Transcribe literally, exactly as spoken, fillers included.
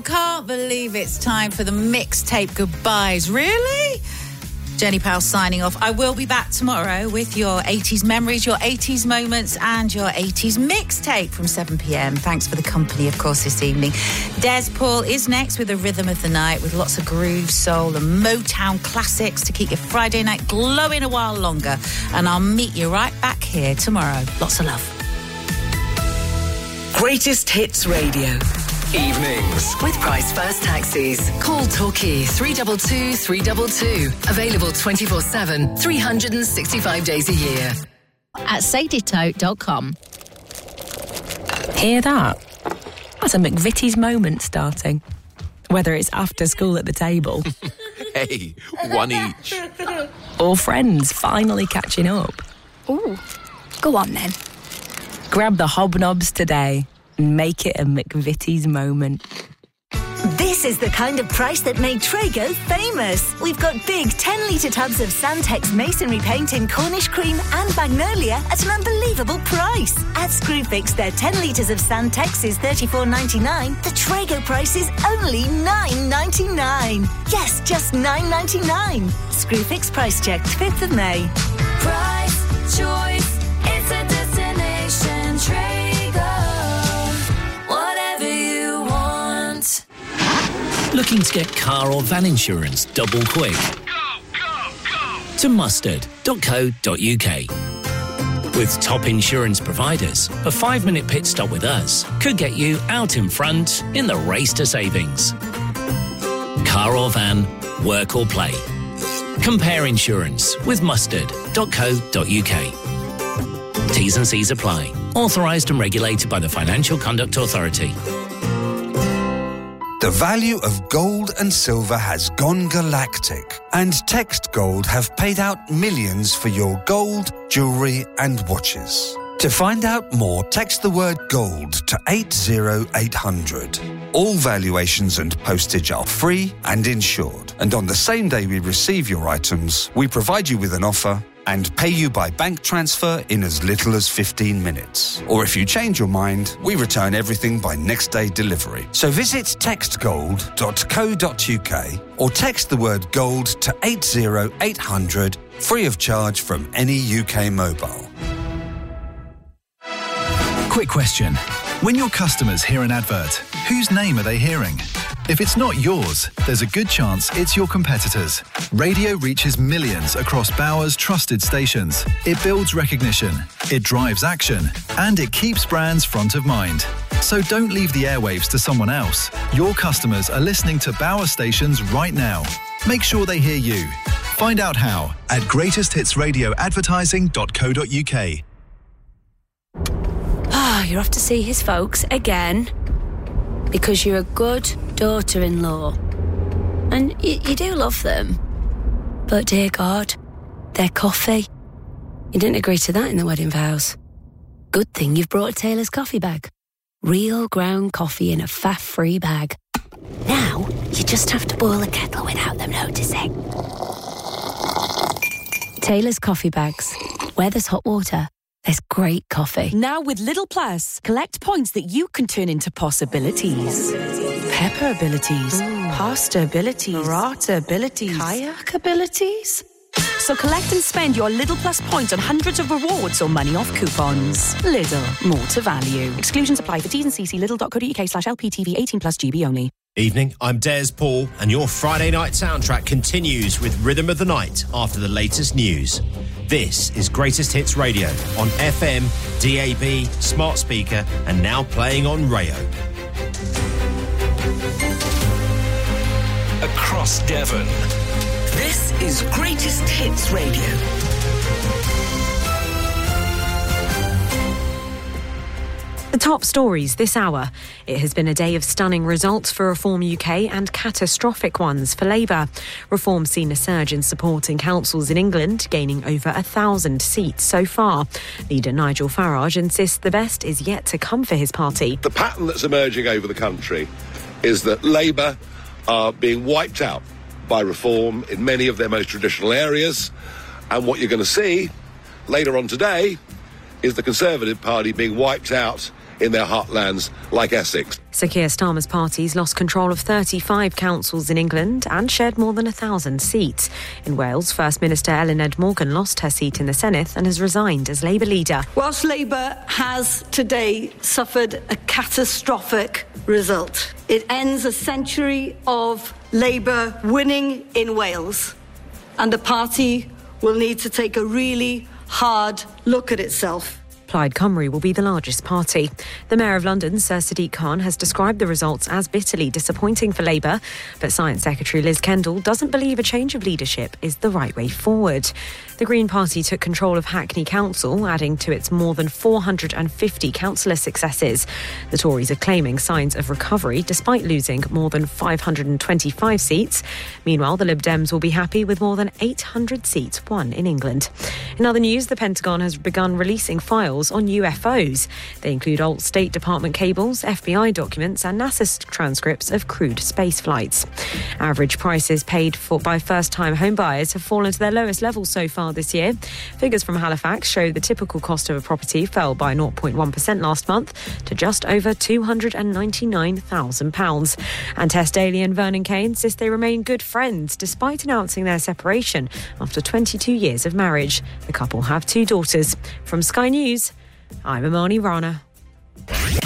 can't believe it's time for the mixtape goodbyes. Really? Jenny Powell signing off. I will be back tomorrow with your eighties memories, your eighties moments and your eighties mixtape from seven p.m. Thanks for the company, of course, this evening. Des Paul is next with the rhythm of the night with lots of groove, soul and Motown classics to keep your Friday night glowing a while longer. And I'll meet you right back here tomorrow. Lots of love. Greatest Hits Radio. Evenings with Price First Taxis. Call Torquay three two two, three two two. Available twenty-four seven, three hundred sixty-five days a year. At sadie tote dot com. Hear that? That's a McVitie's moment starting. Whether it's after school at the table. Hey, one each. Or friends finally catching up. Ooh, go on then. Grab the hobnobs today and make it a McVitie's moment. This is the kind of price that made Trago famous. We've got big ten litre tubs of Santex masonry paint in Cornish cream and Magnolia at an unbelievable price. At Screwfix, their ten litres of Santex is thirty-four ninety-nine. The Trago price is only nine ninety-nine. Yes, just nine ninety-nine. Screwfix price checked fifth of May. Price, choice, it's a destination. Trago, whatever you want. Looking to get car or van insurance double quick? Go, go, go! To mustard dot co dot uk. With top insurance providers, a five-minute pit stop with us could get you out in front in the race to savings. Car or van, work or play. Compare insurance with mustard dot co dot uk. T's and C's apply. Authorised and regulated by the Financial Conduct Authority. The value of gold and silver has gone galactic, and Text Gold have paid out millions for your gold, jewellery and watches. To find out more, text the word gold to eight zero eight hundred. All valuations and postage are free and insured. And on the same day we receive your items, we provide you with an offer and pay you by bank transfer in as little as fifteen minutes. Or if you change your mind, we return everything by next day delivery. So visit text gold dot co dot uk or text the word gold to eight zero eight hundred, free of charge from any U K mobile. Quick question. When your customers hear an advert, whose name are they hearing? If it's not yours, there's a good chance it's your competitor's. Radio reaches millions across Bauer's trusted stations. It builds recognition, it drives action, and it keeps brands front of mind. So don't leave the airwaves to someone else. Your customers are listening to Bauer stations right now. Make sure they hear you. Find out how at greatest hits radio advertising dot co dot uk. Ah, you're off to see his folks again. Because you're a good daughter-in-law. And y- you do love them. But dear God, their coffee. You didn't agree to that in the wedding vows. Good thing you've brought a Taylor's coffee bag. Real ground coffee in a faff-free bag. Now, you just have to boil a kettle without them noticing. Taylor's coffee bags. Where there's hot water, there's great coffee. Now with Lidl Plus, collect points that you can turn into possibilities. Pepper abilities, pasta abilities, burrata abilities, kayak abilities. So collect and spend your Lidl Plus points on hundreds of rewards or money off coupons. Lidl, more to value. Exclusions apply for T's and C's. Lidl dot co dot uk slash L P T V eighteen plus G B only. Evening, I'm Des Paul, and your Friday night soundtrack continues with Rhythm of the Night after the latest news. This is Greatest Hits Radio on F M, D A B, smart speaker, and now playing on Rayo. Across Devon. This is Greatest Hits Radio. The top stories this hour. It has been a day of stunning results for Reform U K and catastrophic ones for Labour. Reform's seen a surge in support in councils in England, gaining over a thousand seats so far. Leader Nigel Farage insists the best is yet to come for his party. The pattern that's emerging over the country is that Labour are being wiped out by Reform in many of their most traditional areas. And what you're going to see later on today is the Conservative Party being wiped out in their heartlands like Essex. Sir Keir Starmer's parties lost control of thirty-five councils in England and shared more than a thousand seats. In Wales, First Minister Ellen Ed Morgan lost her seat in the Senedd and has resigned as Labour leader. Whilst Labour has today suffered a catastrophic result, it ends a century of Labour winning in Wales, and the party will need to take a really hard look at itself. Plaid Cymru will be the largest party. The Mayor of London, Sir Sadiq Khan, has described the results as bitterly disappointing for Labour, but Science Secretary Liz Kendall doesn't believe a change of leadership is the right way forward. The Green Party took control of Hackney Council, adding to its more than four hundred fifty councillor successes. The Tories are claiming signs of recovery despite losing more than five hundred twenty-five seats. Meanwhile, the Lib Dems will be happy with more than eight hundred seats won in England. In other news, the Pentagon has begun releasing files on U F Os. They include old State Department cables, F B I documents and NASA transcripts of crewed space flights. Average prices paid for by first-time home buyers have fallen to their lowest level so far this year. Figures from Halifax show the typical cost of a property fell by zero point one percent last month to just over two hundred ninety-nine thousand pounds. And Tess Daly and Vernon Kay insist they remain good friends despite announcing their separation after twenty-two years of marriage. The couple have two daughters. From Sky News, I'm Amani Rana.